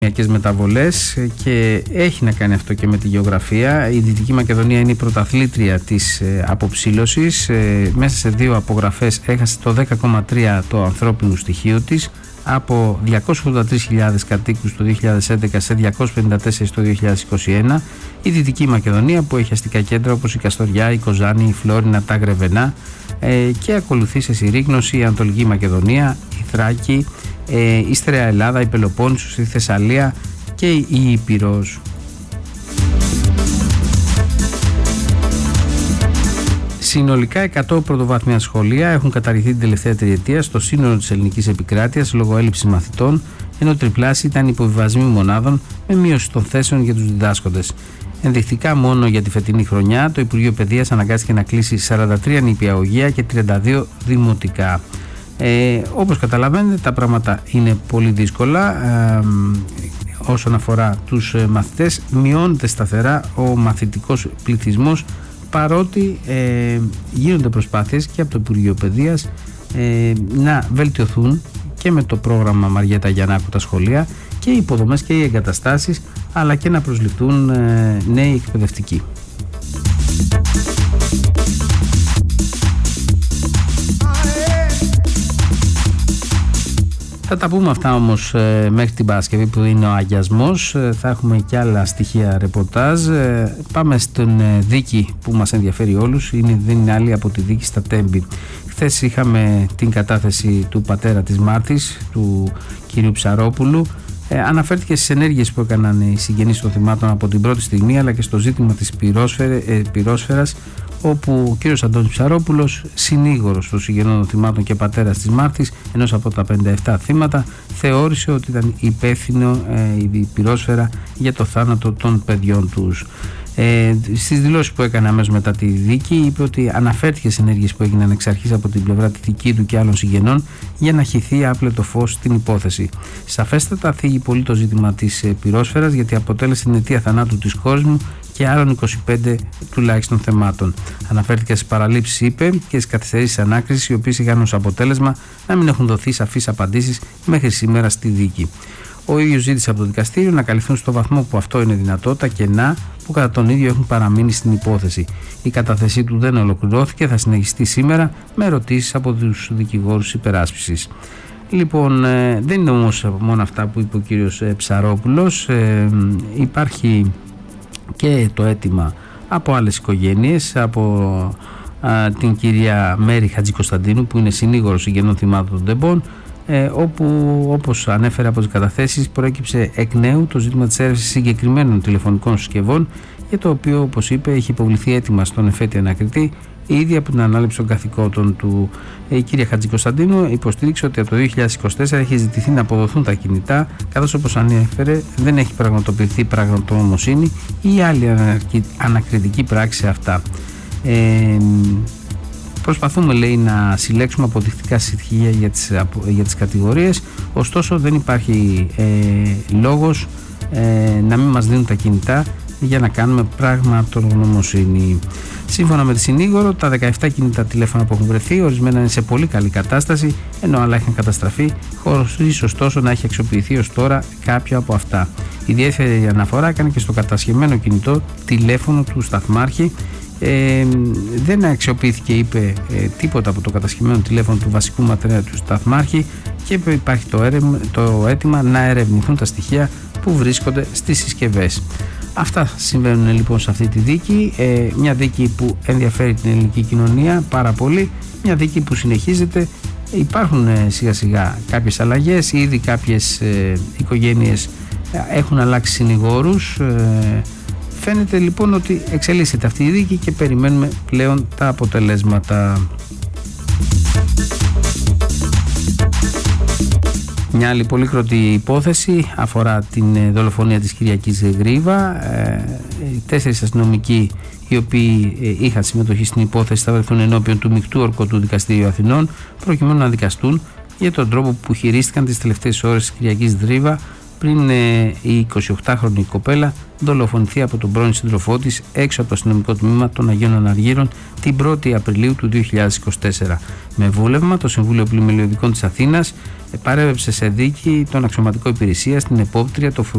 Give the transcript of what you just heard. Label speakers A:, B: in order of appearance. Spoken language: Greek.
A: μεταβολές και έχει να κάνει αυτό και με τη γεωγραφία. Η Δυτική Μακεδονία είναι η πρωταθλήτρια της αποψήλωσης. Μέσα σε 2 απογραφές έχασε το 10,3 το ανθρώπινου στοιχείο της, από 283.000 κατοίκους το 2011 σε 254 το 2021. Η Δυτική Μακεδονία, που έχει αστικά κέντρα όπως η Καστοριά, η Κοζάνη, η Φλόρινα, τα Γρεβενά, και ακολουθεί σε συρρίκνωση η Ανατολική Μακεδονία, η Θράκη, η Στερεά Ελλάδα, η Πελοπόννησος, η Θεσσαλία και η Ήπειρος. Συνολικά 100 πρωτοβάθμια σχολεία έχουν καταργηθεί την τελευταία τριετία στο σύνολο της ελληνικής επικράτειας λόγω έλλειψης μαθητών, ενώ τριπλάσιοι ήταν υποβιβασμοί μονάδων με μείωση των θέσεων για τους διδάσκοντες. Ενδεικτικά, μόνο για τη φετινή χρονιά το Υπουργείο Παιδείας αναγκάστηκε να κλείσει 43 νηπιαγωγεία και 32 δημοτικά. Όπως καταλαβαίνετε, τα πράγματα είναι πολύ δύσκολα. Όσον αφορά τους μαθητές, μειώνεται σταθερά ο μαθητικός πληθυσμός, παρότι γίνονται προσπάθειες και από το Υπουργείο Παιδείας να βελτιωθούν και με το πρόγραμμα Μαριέτα Γιαννάκου τα σχολεία και οι υποδομές και οι εγκαταστάσεις, αλλά και να προσληφθούν νέοι εκπαιδευτικοί. Θα τα πούμε αυτά όμως μέχρι την Παρασκευή, που είναι ο αγιασμός. Θα έχουμε και άλλα στοιχεία ρεπορτάζ. Πάμε στην δίκη που μας ενδιαφέρει όλους. Δεν είναι άλλη από τη δίκη στα Τέμπη. Χθες είχαμε την κατάθεση του πατέρα της Μάρθης, του κυρίου Ψαρόπουλου. Αναφέρθηκε στις ενέργειες που έκαναν οι συγγενείς των θυμάτων από την πρώτη στιγμή, αλλά και στο ζήτημα της πυρόσφαιρας, όπου ο κύριος Αντώνης Ψαρόπουλος, συνήγορος των συγγενών των θυμάτων και πατέρας της Μάρθης, ενός από τα 57 θύματα, θεώρησε ότι ήταν υπεύθυνο η πυρόσφαιρα για το θάνατο των παιδιών τους. Στις δηλώσεις που έκανε αμέσως μετά τη δίκη, είπε ότι αναφέρθηκε στις ενέργειες που έγιναν εξ αρχής από την πλευρά τη δική του και άλλων συγγενών για να χυθεί άπλετο φως στην υπόθεση. Σαφέστατα θίγει πολύ το ζήτημα της πυρόσφαιρας, γιατί αποτέλεσε την αιτία θανάτου της κόρης μου και άλλων 25 τουλάχιστον θεμάτων. Αναφέρθηκε στις παραλήψεις, είπε, και στις καθυστερήσεις ανάκρισης, οι οποίες είχαν ως αποτέλεσμα να μην έχουν δοθεί σαφείς απαντήσεις μέχρι σήμερα στη δίκη. Ο ίδιος ζήτησε από το δικαστήριο να καλυφθούν στο βαθμό που αυτό είναι δυνατό τα κενά που κατά τον ίδιο έχουν παραμείνει στην υπόθεση. Η κατάθεσή του δεν ολοκληρώθηκε, θα συνεχιστεί σήμερα με ερωτήσεις από τους δικηγόρους υπεράσπισης. Λοιπόν, δεν είναι όμως μόνο αυτά που είπε ο κύριος Ψαρόπουλος. Υπάρχει και το αίτημα από άλλες οικογένειες, από την κυρία Μέρη Χατζικοσταντίνου, που είναι συνήγορος συγγενών θυμάτων των Τεμπών, όπου, όπως ανέφερε από τις καταθέσεις, προέκυψε εκ νέου το ζήτημα της έρευνας συγκεκριμένων τηλεφωνικών συσκευών, για το οποίο, όπως είπε, έχει υποβληθεί έτοιμα στον εφέτη ανακριτή ήδη από την ανάληψη των καθηκόντων του. Η κυρία Χατζικοσταντίνου υποστήριξε ότι από το 2024 έχει ζητηθεί να αποδοθούν τα κινητά, καθώς, όπως ανέφερε, δεν έχει πραγματοποιηθεί πραγματογνωμοσύνη ή άλλη ανακριτική πράξη σε αυτά. Προσπαθούμε, λέει, να συλλέξουμε αποδεικτικά στοιχεία για τις κατηγορίες, ωστόσο δεν υπάρχει λόγος να μην μας δίνουν τα κινητά για να κάνουμε πραγματογνωμοσύνη. Σύμφωνα με τη συνήγορο, τα 17 κινητά τηλέφωνα που έχουν βρεθεί, ορισμένα είναι σε πολύ καλή κατάσταση, ενώ άλλα έχουν καταστραφεί, χωρίς ωστόσο να έχει αξιοποιηθεί ως τώρα κάποιο από αυτά. Η ιδιαίτερη αναφορά έκανε και στο κατασχεμένο κινητό τηλέφωνο του σταθμάρχη. Δεν αξιοποιήθηκε, είπε, τίποτα από το κατασχεμένο τηλέφωνο του βασικού ματρέα του σταθμάρχη, και υπάρχει το αίτημα να ερευνηθούν τα στοιχεία που βρίσκονται στις συσκευές. Αυτά συμβαίνουν λοιπόν σε αυτή τη δίκη, μια δίκη που ενδιαφέρει την ελληνική κοινωνία πάρα πολύ, μια δίκη που συνεχίζεται. Υπάρχουν σιγά σιγά κάποιες αλλαγές, ήδη κάποιες οικογένειες έχουν αλλάξει συνηγόρους. Φαίνεται λοιπόν ότι εξελίσσεται αυτή η δίκη και περιμένουμε πλέον τα αποτελέσματα. Μια άλλη πολύκροτη υπόθεση αφορά την δολοφονία της Κυριακής Γρίβα. 4 αστυνομικοί, οι οποίοι είχαν συμμετοχή στην υπόθεση, θα βρεθούν ενώπιον του Μεικτού Ορκωτού Δικαστηρίου Αθηνών, προκειμένου να δικαστούν για τον τρόπο που χειρίστηκαν τις τελευταίες ώρες της Κυριακής Γρίβα, πριν η 28χρονη κοπέλα δολοφονηθεί από τον πρώην σύντροφό της έξω από το αστυνομικό τμήμα των Αγίων Αναργύρων την 1η Απριλίου του 2024. Με βούλευμα, το Συμβούλιο Πλημελιωδικών της Αθήνας παρέβεψε σε δίκη τον αξιωματικό υπηρεσία στην επόπτρια, το